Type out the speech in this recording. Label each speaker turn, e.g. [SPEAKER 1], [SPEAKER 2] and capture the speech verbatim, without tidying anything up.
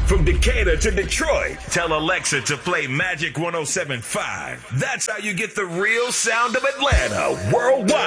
[SPEAKER 1] From Decatur to Detroit, tell Alexa to play Magic one oh seven point five. That's how you get the real sound of Atlanta worldwide.